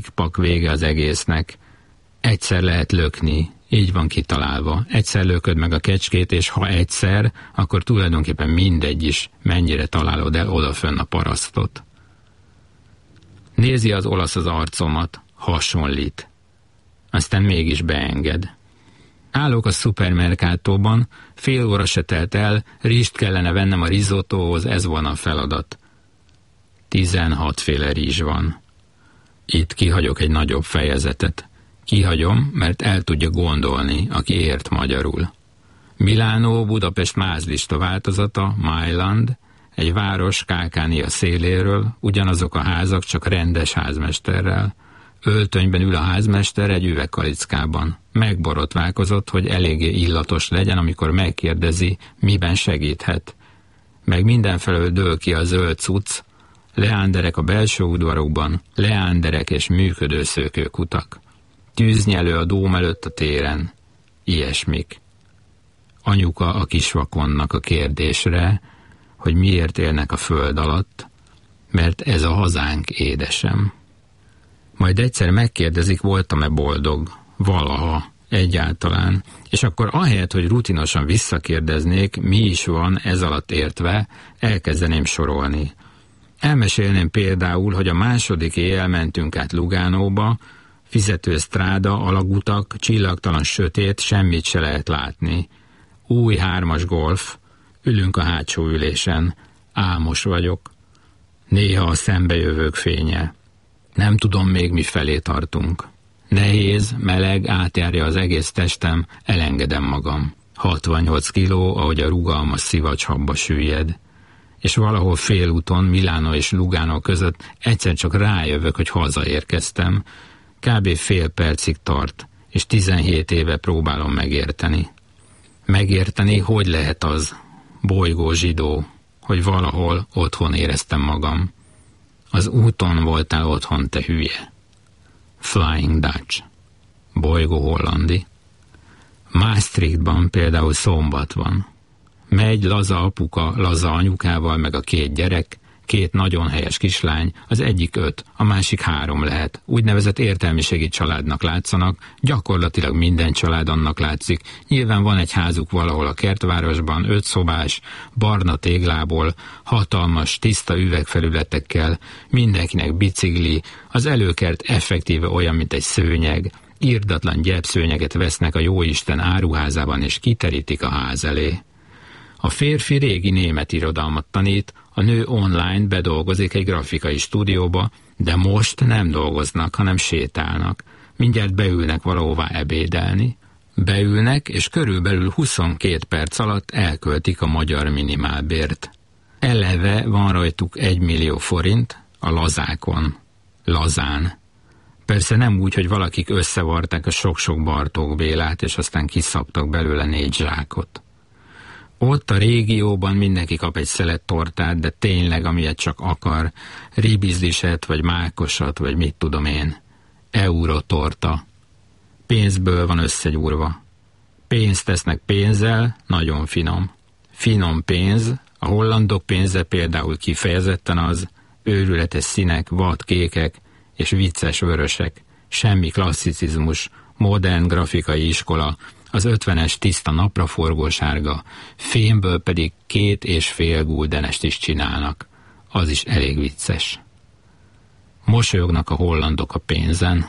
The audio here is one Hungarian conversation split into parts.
pak vége az egésznek. Egyszer lehet lökni, így van kitalálva. Egyszer lököd meg a kecskét, és ha egyszer, akkor tulajdonképpen mindegy is, mennyire találod el odafönn a parasztot. Nézi az olasz az arcomat, hasonlít. Aztán mégis beenged. Állok a szupermerkátóban, fél óra se telt el, rizst kellene vennem a risottóhoz, ez volna a feladat. 16 féle rizs van. Itt kihagyok egy nagyobb fejezetet. Kihagyom, mert el tudja gondolni, aki ért magyarul. Milánó, Budapest mázlista változata, Mailand, egy város Kákánia széléről, ugyanazok a házak, csak rendes házmesterrel. Öltönyben ül a házmester egy üvegkalickában. Megborotválkozott, hogy eléggé illatos legyen, amikor megkérdezi, miben segíthet. Meg mindenfelől dől ki a zöld cucc, leánderek a belső udvarokban, leánderek és működő szőkőkutak. Tűznyelő a dóm előtt a téren. Ilyesmik. Anyuka a kisvakonnak a kérdésre, hogy miért élnek a föld alatt, mert ez a hazánk, édesem. Majd egyszer megkérdezik, voltam-e boldog, valaha, egyáltalán, és akkor ahelyett, hogy rutinosan visszakérdeznék, mi is van ez alatt értve, elkezdeném sorolni. Elmesélném például, hogy a második éjjel mentünk át Lugánóba, fizető sztráda, alagutak, csillagtalan sötét, semmit se lehet látni. Új 3-as Golf, ülünk a hátsó ülésen, álmos vagyok. Néha a szembejövők fénye. Nem tudom még, mi felé tartunk. Nehéz, meleg, átjárja az egész testem, elengedem magam. 68 kiló, ahogy a rugalmas szivacshabba süllyed. És valahol félúton, Milánó és Lugano között egyszer csak rájövök, hogy hazaérkeztem. Kb. fél percig tart, és 17 éve próbálom megérteni. Megérteni, hogy lehet az, bolygó zsidó, hogy valahol otthon éreztem magam. Az úton voltál otthon, te hülye. Flying Dutch. Bolygó hollandi. Maastrichtban például szombat van. Megy laza apuka, laza anyukával, meg a 2 gyerek, 2 nagyon helyes kislány, az egyik 5, a másik 3 lehet. Úgynevezett értelmiségi családnak látszanak, gyakorlatilag minden család annak látszik. Nyilván van egy házuk valahol a kertvárosban, 5 szobás, barna téglából, hatalmas, tiszta üvegfelületekkel, mindenkinek bicikli, az előkert effektíve olyan, mint egy szőnyeg, irdatlan gyepszőnyeget vesznek a jóisten áruházában és kiterítik a ház elé. A férfi régi német irodalmat tanít, a nő online bedolgozik egy grafikai stúdióba, de most nem dolgoznak, hanem sétálnak. Mindjárt beülnek valahová ebédelni. Beülnek, és körülbelül 22 perc alatt elköltik a magyar minimálbért. Eleve van rajtuk 1 millió forint a lazákon. Lazán. Persze nem úgy, hogy valakik összevarták a sok-sok Bartók Bélát, és aztán kiszabtak belőle 4 zsákot. Ott a régióban mindenki kap egy szelet tortát, de tényleg, amilyet csak akar, ribizliset, vagy mákosat, vagy mit tudom én. Eurotorta. Pénzből van összegyúrva. Pénzt tesznek pénzzel, nagyon finom. Finom pénz, a hollandok pénze például kifejezetten az, őrületes színek, vad kékek és vicces vörösek. Semmi klasszicizmus, modern grafikai iskola, az 50-es tiszta napraforgó sárga, fémből pedig 2,5 guldenest is csinálnak. Az is elég vicces. Mosolyognak a hollandok a pénzen.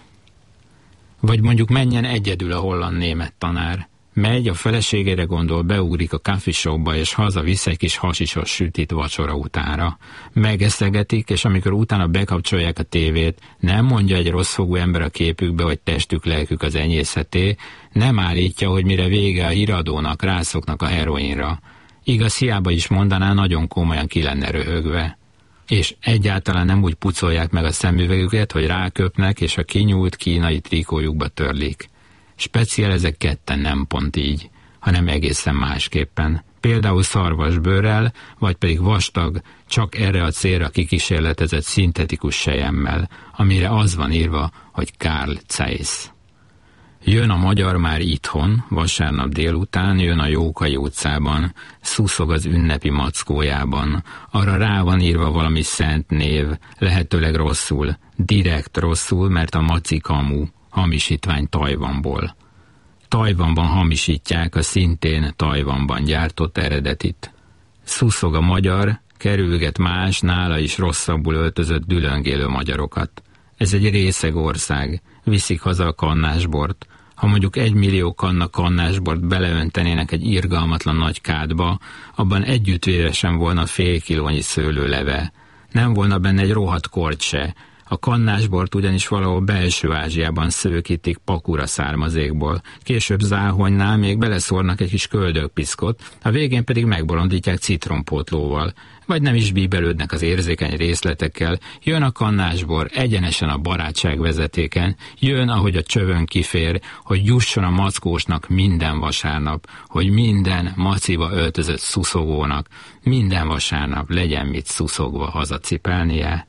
Vagy mondjuk menjen egyedül a holland-német tanár. Megy, a feleségére gondol, beugrik a coffee shopba, és hazavisz egy kis hasisos sütit vacsora utánra. Megeszegetik, és amikor utána bekapcsolják a tévét, nem mondja egy rosszfogú ember a képükbe, hogy testük, lelkük az enyészeté, nem állítja, hogy mire vége a híradónak, rászoknak a heroinra. Igaz, hiába is mondaná, nagyon komolyan ki lenne röhögve. És egyáltalán nem úgy pucolják meg a szemüvegüket, hogy ráköpnek, és a kinyúlt kínai trikójukba törlik. Speciál ezek ketten nem pont így, hanem egészen másképpen. Például szarvasbőrrel, vagy pedig vastag, csak erre a célra Jön a magyar már itthon, vasárnap délután, jön a Jókai utcában, szuszog az ünnepi mackójában, arra rá van írva valami szent név, lehetőleg rosszul, direkt rosszul, mert a maci kamu, hamisítvány Tajvanból. Tajvanban hamisítják a szintén Tajvanban gyártott eredetit. Szuszog a magyar, kerülget más, nála is rosszabbul öltözött dülöngélő magyarokat. Ez egy részeg ország, viszik haza a kannásbort. Ha mondjuk 1 millió kanna kannásbort beleöntenének egy irgalmatlan nagy kádba, abban együttvéve sem volna fél kilónyi szőlőleve. Nem volna benne egy rohadt kort se. A kannásbort ugyanis valahol Belső-Ázsiában szőkítik pakura származékból. Később záhonynál még beleszórnak egy kis köldökpiszkot, a végén pedig megbolondítják citrompótlóval. Vagy nem is bíbelődnek az érzékeny részletekkel. Jön a kannásbor egyenesen a barátság vezetéken, jön, ahogy a csövön kifér, hogy jusson a mackósnak minden vasárnap, hogy minden maciba öltözött szuszogónak minden vasárnap legyen mit szuszogva hazacipelnie.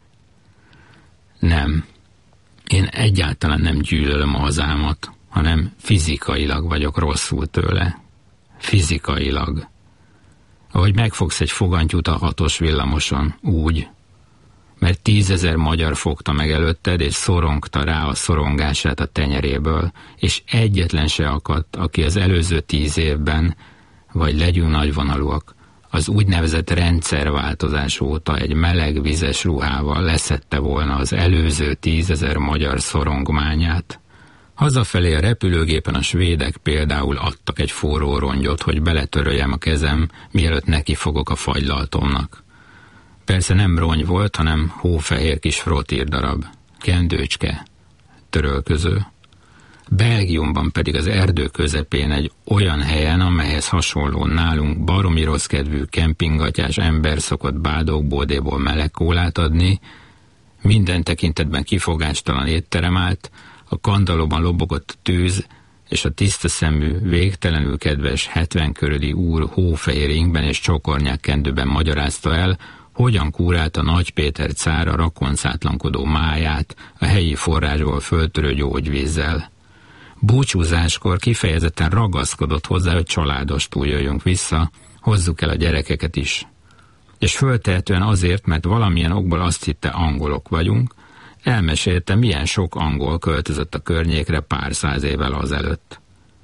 Nem. Én egyáltalán nem gyűlölöm a hazámat, hanem fizikailag vagyok rosszul tőle. Fizikailag. Ahogy megfogsz egy fogantyút a 6-os villamoson, úgy. Mert 10 000 magyar fogta meg előtted, és szorongta rá a szorongását a tenyeréből, és egyetlen se akadt, aki az előző 10 évben, vagy legyünk nagyvonalúak, az úgynevezett rendszerváltozás óta egy meleg vizes ruhával leszedte volna az előző 10 000 magyar szorongmányát. Hazafelé a repülőgépen a svédek például adtak egy forró rongyot, hogy beletöröljem a kezem, mielőtt neki fogok a fagylaltomnak. Persze nem rongy volt, hanem hófehér kis frotír darab, kendőcske, törölköző. Belgiumban pedig az erdő közepén egy olyan helyen, amelyhez hasonló nálunk baromi rosszkedvű kempingatyás ember szokott bádókbódéból meleg kólát adni, minden tekintetben kifogástalan étterem állt, a kandallóban lobogott tűz, és a tiszta szemű, végtelenül kedves 70 körüli úr hófehér ingben és csokornyákkendőben magyarázta el, hogyan kúrálta Nagy Péter cár a rakoncátlankodó máját a helyi forrásból föltörő gyógyvízzel. Búcsúzáskor kifejezetten ragaszkodott hozzá, hogy családostul jöjjünk vissza, hozzuk el a gyerekeket is. És föltehetően azért, mert valamilyen okból azt hitte, angolok vagyunk, elmesélte, milyen sok angol költözött a környékre pár 100 évvel azelőtt.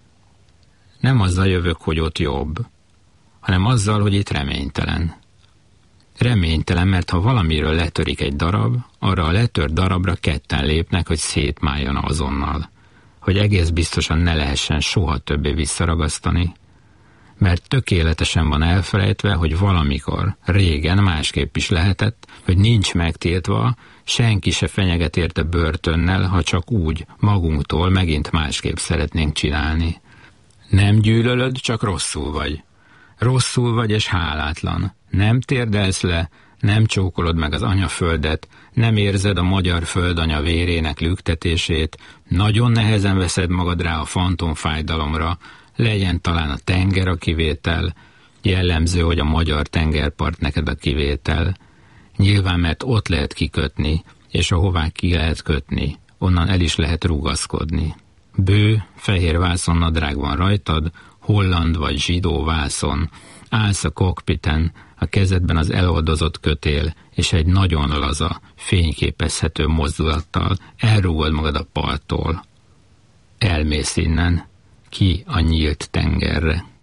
Nem azzal jövök, hogy ott jobb, hanem azzal, hogy itt reménytelen. Reménytelen, mert ha valamiről letörik egy darab, arra a letört darabra ketten lépnek, hogy szétmáljon azonnal, hogy egész biztosan ne lehessen soha többé visszaragasztani, mert tökéletesen van elfelejtve, hogy valamikor, régen másképp is lehetett, hogy nincs megtiltva, senki se fenyeget érte börtönnel, ha csak úgy, magunktól megint másképp szeretnénk csinálni. Nem gyűlölöd, csak rosszul vagy. Rosszul vagy és hálátlan. Nem térdelsz le, nem csókolod meg az anyaföldet, nem érzed a magyar földanya vérének lüktetését, nagyon nehezen veszed magad rá a fantomfájdalomra, legyen talán a tenger a kivétel, jellemző, hogy a magyar tengerpart neked a kivétel. Nyilván, mert ott lehet kikötni, és ahová ki lehet kötni, onnan el is lehet rugaszkodni. Bő, fehér vászonnadrág van rajtad, holland vagy zsidó vászon, állsz a kokpiten, a kezedben az eloldozott kötél, és egy nagyon laza, fényképezhető mozdulattal elrúgod magad a parttól. Elmész innen, ki a nyílt tengerre.